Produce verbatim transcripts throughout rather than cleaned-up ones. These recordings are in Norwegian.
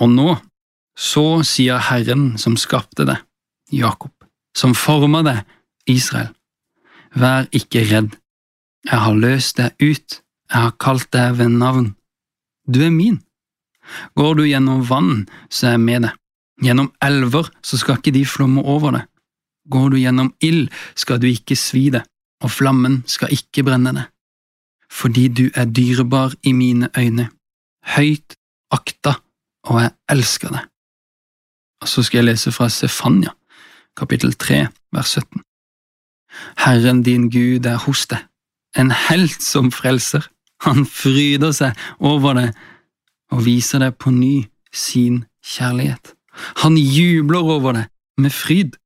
Og nå, så sier Herren som skapte deg, Jakob, som formet deg, Israel. Vær ikke redd. Jeg har løst deg ut. Jeg har kalt deg ved navn. Du er min. Går du gjennom vann, så er jeg med deg. Gjennom elver, så skal ikke de flomme over deg. Går du gjennom ild, skal du ikke svi deg, og flammen skal ikke brenne deg. Fordi du er dyrebar i mine øyne, høyt akta, og jeg elsker deg. Og så skal jeg lese fra Sefania, kapittel tre, vers sytten. Herren din Gud er hos deg, en helt som frelser. Han fryder seg over deg og viser deg på ny sin kjærlighet. Han jubler over deg med fryd.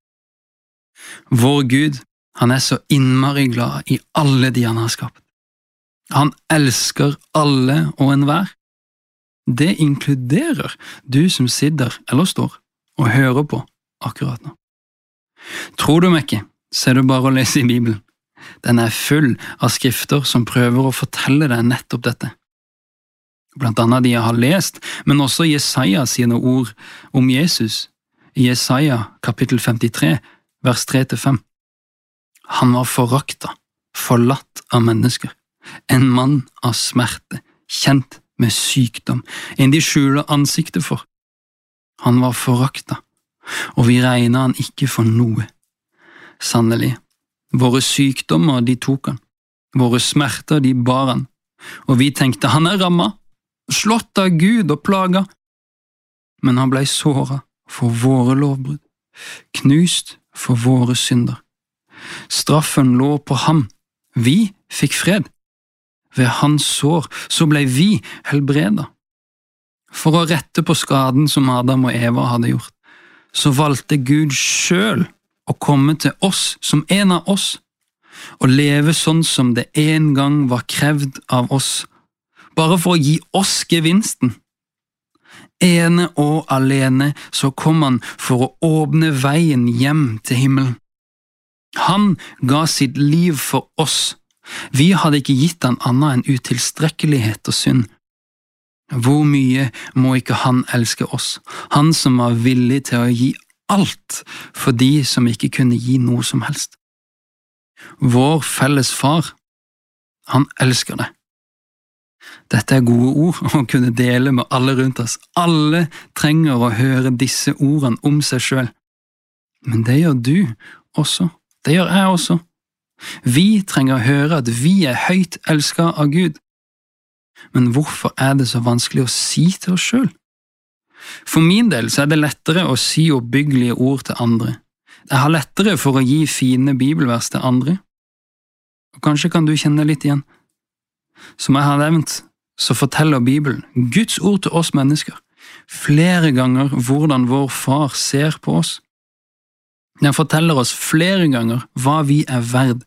Vår Gud, han er så innmari glad i alle de han har skapt. Han elsker alle og enhver. Det inkluderer du som sitter eller står og hører på akkurat nå. Tror du meg ikke, så er det bare å lese i Bibelen. Den er full av skrifter som prøver å fortelle deg nettopp dette. Blant annet de jeg har lest, men også Jesaja sine ord om Jesus, i Jesaja kapittel femtitre, vers tre til fem. Han var foraktet, forlatt av mennesker, en mann av smerte, kjent med sykdom, en de skjuler ansiktet for. Han var foraktet, og vi regner han ikke for noe. Sannelig, våre sykdommer de tok han, våre smerter de bar han, og vi tenkte han er rammet, slått av Gud og plaget. Men han ble såret for våre lovbrudd, knust for våre synder. Straffen lå på ham, vi fikk fred. Ved hans sår så ble vi helbredet. For å rette på skaden som Adam og Eva hadde gjort, så valgte Gud selv å komme til oss som en av oss, og leve sånn som det en gang var krevd av oss, bare for å gi oss gevinsten. Ene og alene så kom han for å åpne veien hjem til himmelen. Han ga sitt liv for oss. Vi hadde ikke gitt han annet enn utilstrekkelighet og synd. Hvor mye må ikke han elske oss, han som var villig til å gi alt for de som ikke kunne gi noe som helst. Vår felles far, han elsker det. Dette er gode ord å kunne dele med alle rundt oss. Alle trenger å høre disse ordene om seg selv. Men det gjør du også. Det gjør jeg også. Vi trenger å høre at vi er høyt elsket av Gud. Men hvorfor er det så vanskelig å si til oss selv? For min del så er det lettere å si oppbyggelige ord til andre. Jeg har lettere for å gi fine bibelvers til andre. Og kanskje kan du kjenne litt igjen. Som jeg har nevnt, så forteller Bibelen, Guds ord til oss mennesker, flere ganger hvordan vår far ser på oss. Den forteller oss flere ganger hva vi er verd.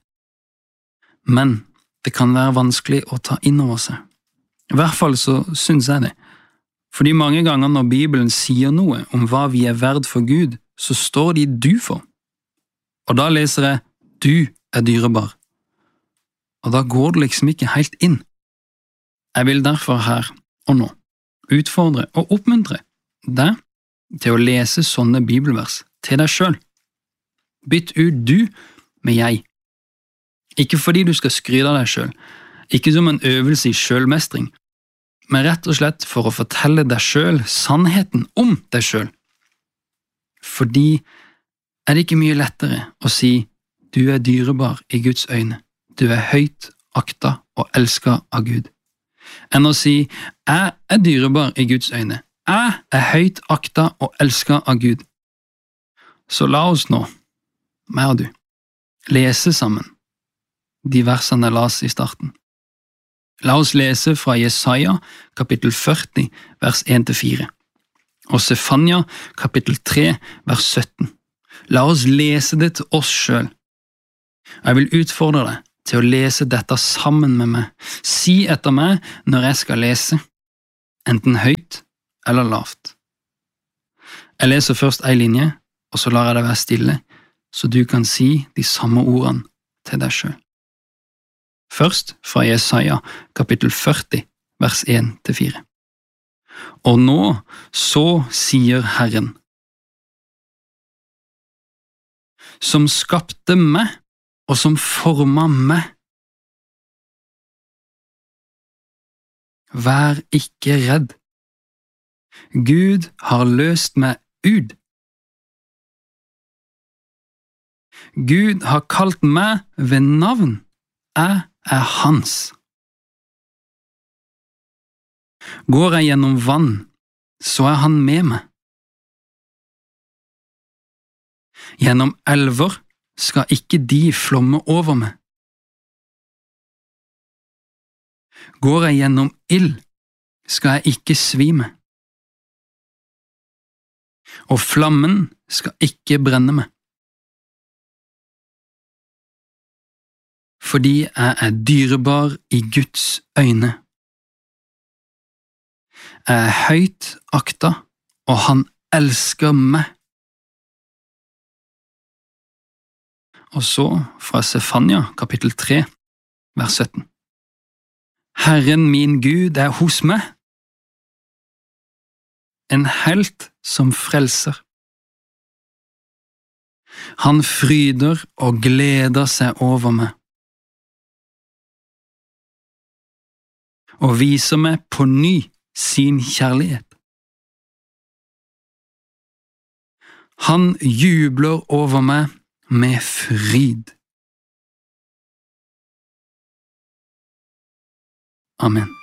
Men det kan være vanskelig å ta inn over seg. I hvert fall så synes jeg det. Fordi mange ganger når Bibelen sier noe om hva vi er verd for Gud, så står de du for. Og da leser jeg, du er dyrebar. Og da går det liksom ikke helt inn. Jeg vil derfor her og nå utfordre og oppmuntre deg til å lese sånne bibelvers til deg selv. Bytt ut du med jeg. Ikke fordi du skal skryte av deg selv, ikke som en øvelse i selvmestring, men rett og slett for å fortelle deg selv sannheten om deg selv. Fordi er det ikke mye lettere å si du er dyrebar i Guds øyne, du er høyt akta og elsket av Gud, enn å si jeg er dyrebar i Guds øyne, jeg er høyt akta og elsket av Gud. Så la oss nå, meg og du, lese sammen de versene jeg las i starten. La oss lese fra Jesaja kapittel førti, vers en til fire, og Sefania kapittel tre, vers sytten. La oss lese det til oss selv. Jeg vil utfordre deg til å lese dette sammen med meg. Si etter meg når jeg skal lese, enten høyt eller lavt. Jeg leser først en linje, og så lar jeg deg være stille, så du kan si de samme ordene til deg selv. Først fra Jesaja kapittel førti, vers en til fire. Og nå, så sier Herren, som skapte meg og som formet meg. Vær ikke redd. Gud har løst meg ut. Gud har kalt meg ved navn. Jeg er hans. Går jeg gjennom vann, så er han med meg. Gjennom elver skal ikke de flomme over meg. Går jeg gjennom ild, skal jeg ikke svime. Og flammen skal ikke brenne meg. Fordi jeg er dyrebar i Guds øyne. Jeg er høyt aktet, og han elsker meg. Og så fra Sefania, kapittel tre, vers sytten. Herren min Gud er hos meg, en helt som frelser. Han fryder og gleder seg over meg, og viser meg på ny sin kjærlighet. Han jubler over meg med fryd. Amen.